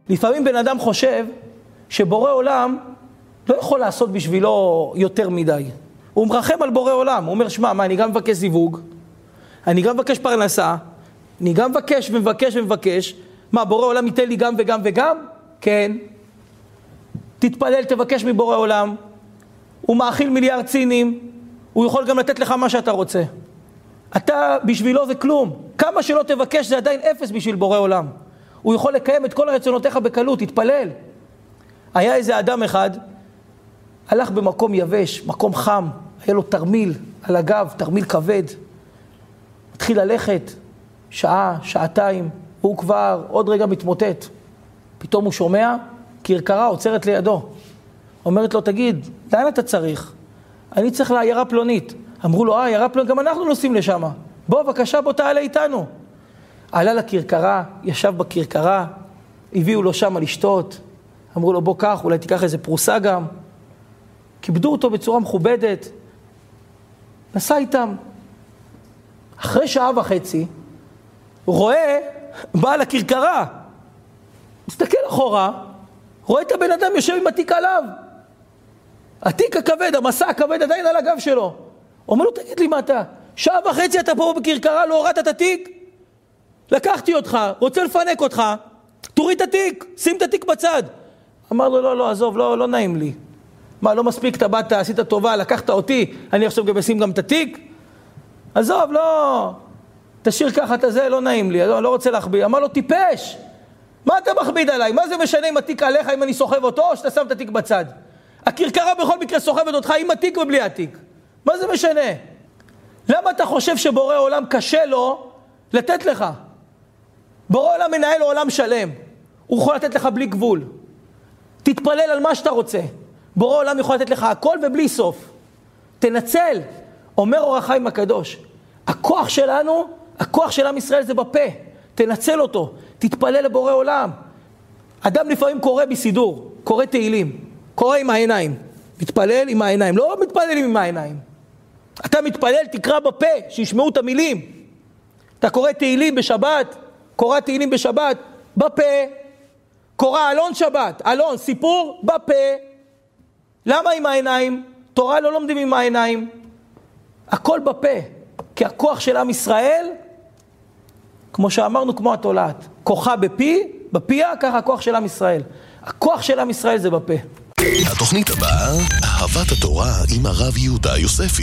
לפעמים בן אדם חושב שבורא עולם לא יכול לעשות בשבילו יותר מדי. הוא מרחם על בורא עולם, הוא אומר, שמע, מה, אני גם מבקש זיווג, אני גם מבקש פרנסה, אני גם מבקש ומבקש ומבקש, מה, בורא עולם ייתן לי גם וגם וגם? כן. תתפלל, תבקש מבורא עולם, הוא מאכיל מיליארד סינים, הוא יכול גם לתת לך מה שאתה רוצה. אתה בשבילו זה כלום, כמה שלא תבקש זה עדיין אפס בשביל בורא עולם. הוא יכול לקיים את כל הרצונותיך בקלות, תתפלל. היה איזה אדם אחד, הלך במקום יבש, מקום חם, היה לו תרמיל על הגב, תרמיל כבד. התחיל ללכת, שעה, שעתיים, הוא כבר עוד רגע מתמוטט. פתאום הוא שומע, כרכרה עוצרת לידו. אומרת לו, תגיד, לאן אתה צריך? אני צריך לעיירה פלונית. אמרו לו, עיירה פלונית, גם אנחנו נוסעים לשם. בוא, בבקשה, בוא תעלה איתנו. עלה לכרכרה, ישב בכרכרה, הביאו לו שם לשתות. אמרו לו, בוא קח, אולי תיקח איזה פרוסה גם. כיבדו אותו בצורה מכובדת. נסע איתם. אחרי שעה וחצי, רואה, בא לכרכרה. מסתכל אחורה, רואה את הבן אדם יושב עם התיק עליו. התיק הכבד, המסע הכבד עדיין על הגב שלו. אומר לו, תגיד לי מה אתה? שעה וחצי אתה פה בכרכרה, לא הורדת את התיק? לקחתי אותך, רוצה לפנק אותך, תוריד את התיק, שים את התיק בצד. אמר לו, לא, עזוב, לא נעים לי. מה, לא מספיק, אתה באת, עשית טובה, לקחת אותי, אני עכשיו גם אשים גם את התיק? עזוב, לא, תשאיר ככה את זה, לא נעים לי, לא רוצה להחביא. אמר לו, טיפש, מה אתה מכביד עליי? מה זה משנה אם התיק עליך, אם אני סוחב אותו, או שאתה שם את התיק בצד? הכרכרה בכל מקרה סוחבת אותך עם התיק ובלי התיק. מה זה משנה? למה אתה חושב שבורא עולם קשה לו לתת לך? בורא עולם מנהל עולם שלם. הוא יכול לתת לך בלי גבול. תתפלל על מה שאתה רוצה. בורא עולם יכול לתת לך הכל ובלי סוף. תנצל. אומר אור החיים הקדוש. הכוח שלנו, הכוח של עם ישראל זה בפה. תנצל אותו. תתפלל לבורא עולם. אדם לפעמים קורא בסידור. קורא תהילים. קורא עם העיניים. מתפלל עם העיניים. לא מתפללים עם העיניים. אתה מתפלל, תקרא בפה, שישמעו את המילים. אתה קורא תהילים בשבת, קורא תהילים בשבת, בפה. קורא אלון שבת, אלון, סיפור, בפה. למה עם העיניים? תורה לא לומדים עם העיניים. הכל בפה. כי הכוח של עם ישראל, כמו שאמרנו, כמו התולעת. כוחה בפיה, ככה הכוח של עם ישראל. הכוח של עם ישראל זה בפה. התוכנית הבאה, אהבת התורה עם הרב יהודה יוספי.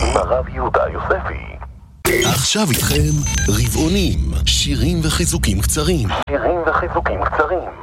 עכשיו איתכם רבעונים, שירים וחיזוקים קצרים.